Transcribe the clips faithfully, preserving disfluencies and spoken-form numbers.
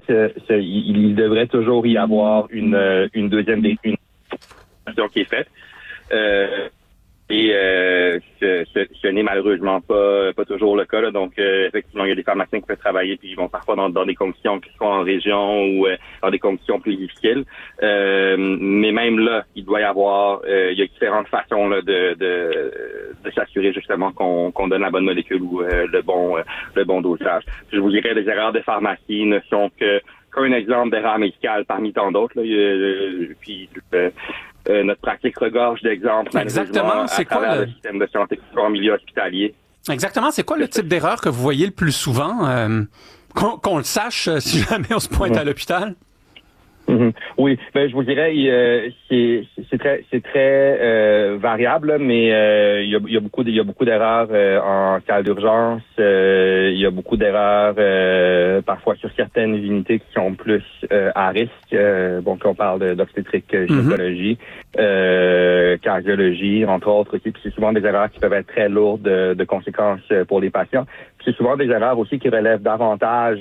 ce, ce, il, il devrait toujours y avoir une, une deuxième une qui est faite. Euh, Et euh, ce, ce, ce n'est malheureusement pas pas toujours le cas. Là. Donc, euh, effectivement, il y a des pharmaciens qui peuvent travailler, puis ils vont parfois dans, dans des conditions qui sont en région ou euh, dans des conditions plus difficiles. Euh, mais même là, il doit y avoir, euh, il y a différentes façons là, de, de de s'assurer justement qu'on qu'on donne la bonne molécule ou euh, le bon euh, le bon dosage. Puis je vous dirais, les erreurs de pharmacie ne sont que qu'un exemple d'erreur médicale parmi tant d'autres. Là. Euh, puis euh, Euh, notre pratique regorge d'exemples. Exactement. C'est quoi le... le système de santé en milieu hospitalier? Exactement. C'est quoi le type d'erreur que vous voyez le plus souvent? Euh, qu'on, qu'on le sache euh, si jamais on se pointe mm-hmm. à l'hôpital? Mm-hmm. Oui, ben je vous dirais, euh, c'est, c'est très, c'est très euh, variable, là, mais euh, il y a, il y a beaucoup, de, il y a beaucoup d'erreurs euh, en cas d'urgence. Euh, il y a beaucoup d'erreurs euh, parfois sur certaines unités qui sont plus euh, à risque. Euh, bon, qu'on parle de, d'obstétrique, gynécologie, mm-hmm. euh, cardiologie, entre autres aussi. Puis c'est souvent des erreurs qui peuvent être très lourdes de, de conséquences pour les patients. Puis c'est souvent des erreurs aussi qui relèvent davantage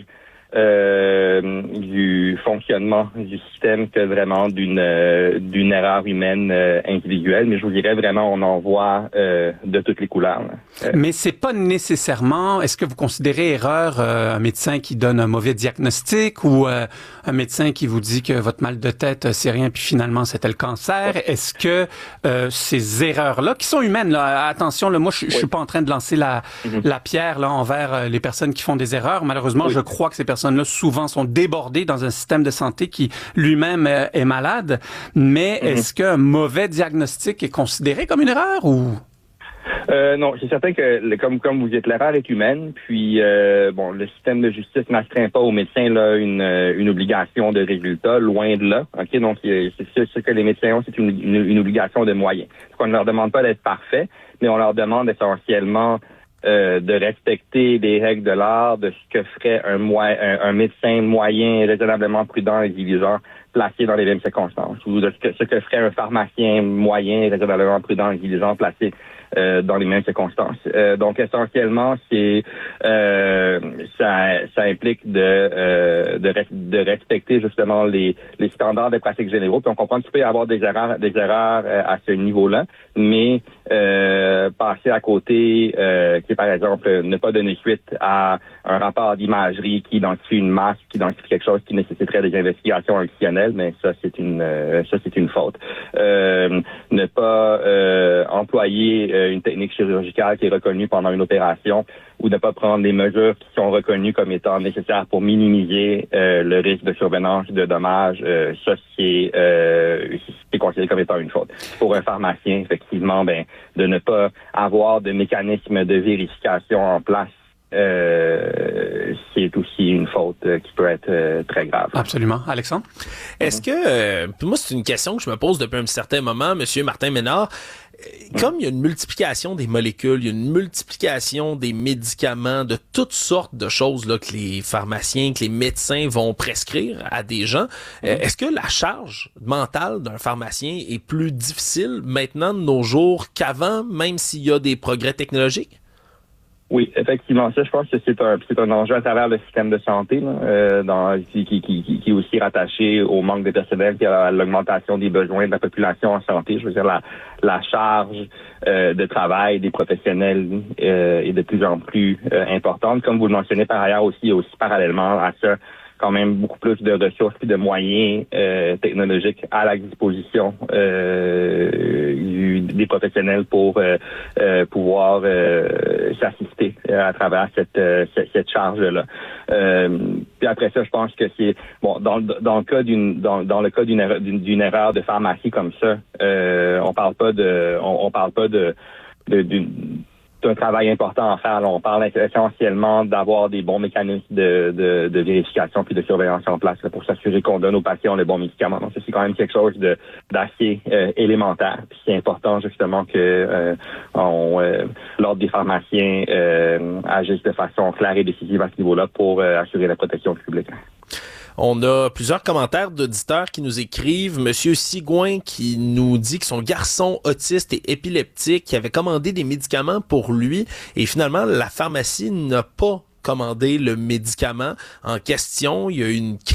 Euh, du fonctionnement du système que vraiment d'une euh, d'une erreur humaine euh, individuelle, mais je vous dirais vraiment on en voit euh, de toutes les couleurs. Euh, mais c'est pas nécessairement, est-ce que vous considérez erreur euh, un médecin qui donne un mauvais diagnostic ou euh, un médecin qui vous dit que votre mal de tête c'est rien puis finalement c'était le cancer? Ouais. Est-ce que euh, ces erreurs-là qui sont humaines là, attention là, moi je, je suis pas en train de lancer la mm-hmm. la pierre là envers les personnes qui font des erreurs, malheureusement oui. je crois que ces personnes là souvent sont débordés dans un système de santé qui lui-même est malade. Mais mm-hmm. est-ce qu'un mauvais diagnostic est considéré comme une erreur ou? Euh, non, c'est certain que, comme comme vous dites, l'erreur est humaine. Puis, euh, bon, le système de justice n'astreint pas aux médecins là une une obligation de résultat, loin de là. Ok, donc c'est ce que les médecins ont, c'est une, une, une obligation de moyens. Donc, on ne leur demande pas d'être parfaits, mais on leur demande essentiellement Euh, de respecter les règles de l'art, de ce que ferait un, mo- un, un médecin moyen, raisonnablement prudent et diligent placé dans les mêmes circonstances, ou de ce que, ce que ferait un pharmacien moyen, raisonnablement prudent et diligent placé euh, dans les mêmes circonstances. Euh, donc essentiellement, c'est euh, ça, ça implique de euh, de, res- de respecter justement les, les standards de pratique généraux. Puis on comprend qu'il peut y avoir des erreurs, des erreurs euh, à ce niveau-là, mais euh, passer à côté, euh, qui est par exemple ne pas donner suite à un rapport d'imagerie qui identifie une masse, qui identifie quelque chose qui nécessiterait des investigations additionnelles, mais ça c'est une euh, ça c'est une faute. Euh, ne pas euh, employer euh, une technique chirurgicale qui est reconnue pendant une opération ou ne pas prendre des mesures qui sont reconnues comme étant nécessaires pour minimiser euh, le risque de survenance de dommages, euh, ça c'est, euh, c'est considéré comme étant une faute. Pour un pharmacien, effectivement, ben de ne pas avoir de mécanisme de vérification en place, Euh, c'est aussi une faute euh, qui peut être euh, très grave. Absolument. Alexandre? Est-ce que, euh, moi c'est une question que je me pose depuis un certain moment, Monsieur Martin Ménard, comme il y a une multiplication des molécules, il y a une multiplication des médicaments, de toutes sortes de choses là que les pharmaciens, que les médecins vont prescrire à des gens, euh, est-ce que la charge mentale d'un pharmacien est plus difficile maintenant de nos jours qu'avant, même s'il y a des progrès technologiques? Oui, effectivement, ça, je pense que c'est un c'est un enjeu à travers le système de santé, là, euh, dans, qui, qui, qui, qui est aussi rattaché au manque de personnel, qui à l'augmentation des besoins de la population en santé. Je veux dire, la, la charge euh, de travail des professionnels euh, est de plus en plus euh, importante. Comme vous le mentionnez par ailleurs aussi, aussi parallèlement à ça, quand même beaucoup plus de ressources et de moyens euh, technologiques à la disposition euh, du, des professionnels pour euh, euh, pouvoir euh, s'assister à travers cette euh, cette, cette charge-là. Euh, puis après ça, je pense que c'est bon dans dans le cas d'une dans, dans le cas d'une erreur, d'une, d'une erreur de pharmacie comme ça, euh, on parle pas de on, on parle pas de, de d'une c'est un travail important à faire. Là, on parle essentiellement d'avoir des bons mécanismes de, de, de vérification puis de surveillance en place là, pour s'assurer qu'on donne aux patients les bons médicaments. Donc, ça, c'est quand même quelque chose de d'assez euh, élémentaire. Puis c'est important justement que euh, on, euh, l'ordre des pharmaciens euh, agisse de façon claire et décisive à ce niveau-là pour euh, assurer la protection du public. On a plusieurs commentaires d'auditeurs qui nous écrivent. Monsieur Sigouin qui nous dit que son garçon autiste et épileptique qui avait commandé des médicaments pour lui et finalement la pharmacie n'a pas commandé le médicament en question. Il y a une